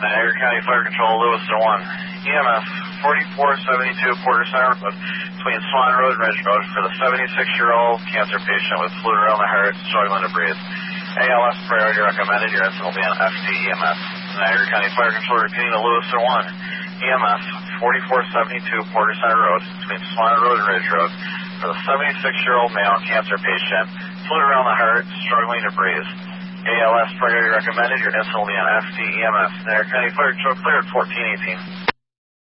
Niagara County Fire Control, Lewiston 1. EMS 4472 Porter Center Road between Swan Road and Ridge Road for the 76-year-old cancer patient with fluid around the heart, struggling to breathe. ALS priority recommended. Your incident will be on FDEMS. Niagara County Fire Control repeating to Lewiston 1. EMS 4472 Porter Center Road between Swan Road and Ridge Road for the 76-year-old male cancer patient, fluid around the heart, struggling to breathe. ALS priority recommended. Your incident will be on FDEMS. Niagara County Fire Control cleared 1418.